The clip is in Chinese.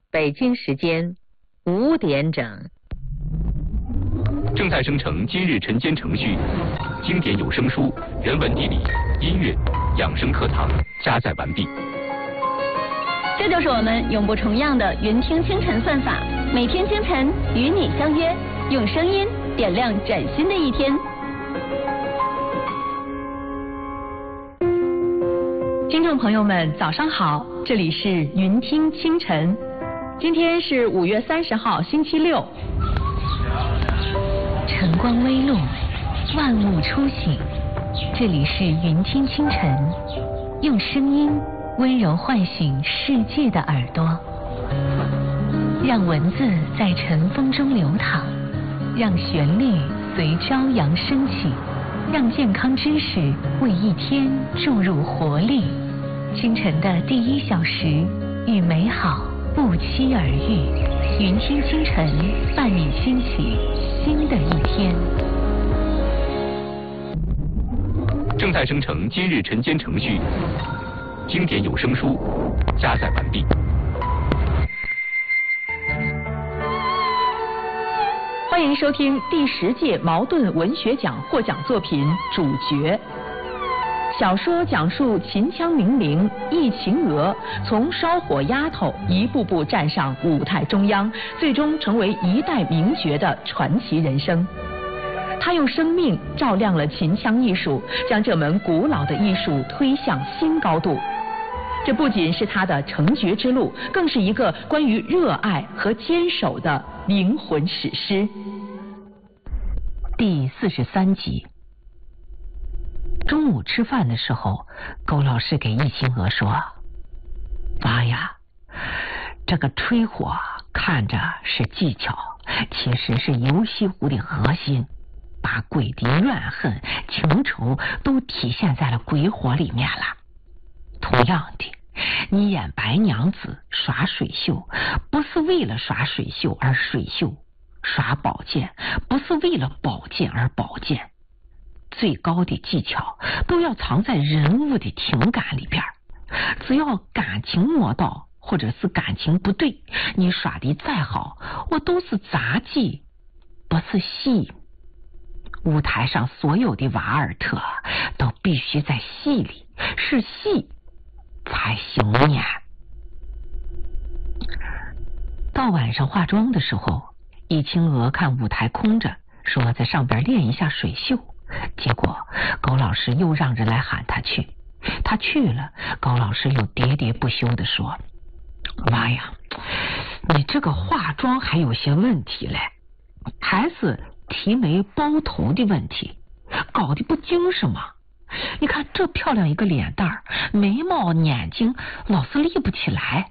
北京时间5点整。 正在生成今日晨间程序，经典有声书、人文地理、音乐、养生课堂加载完毕。 这就是我们永不重样的云听清晨算法，每天清晨与你相约，用声音点亮崭新的一天。 听众朋友们，早上好，这里是云听清晨，今天是5月30号，星期六。 晨光微露，万物初醒，这里是云听清晨，用声音温柔唤醒世界的耳朵，让文字在晨风中流淌，让旋律随朝阳升起，让健康知识为一天注入活力。清晨的第1小时，与美好不期而遇。云听清晨，伴你兴起新的一天。 正在生成今日晨间程序，经典有声书加载完毕。 欢迎收听第10届茅盾文学奖获奖作品《主角》。小说讲述秦腔名伶易秦娥从烧火丫头一步步站上舞台中央，最终成为一代名角的传奇人生。她用生命照亮了秦腔艺术，将这门古老的艺术推向新高度。这不仅是她的成角之路，更是一个关于热爱和坚守的灵魂史诗。 第43集。中午吃饭的时候，勾老师给易秦娥说：“妈呀，这个吹火看着是技巧，其实是游戏舞的核心，把鬼的怨恨、情仇都体现在了鬼火里面了。同样的，你演白娘子耍水袖，不是为了耍水袖而水袖；耍宝剑，不是为了宝剑而宝剑。最高的技巧都要藏在人物的情感里边，只要感情摸到，或者是感情不对，你耍的再好，我都是杂技，不是戏。舞台上所有的瓦尔特都必须在戏里，是戏才行呢。”到晚上化妆的时候，易秦娥看舞台空着，说在上边练一下水袖。结果高老师又让人来喊他去，他去了，高老师又喋喋不休地说：“妈呀，你这个化妆还有些问题嘞，还是提眉包头的问题，搞得不精神吗？你看这漂亮一个脸蛋儿，眉毛眼睛老是立不起来。”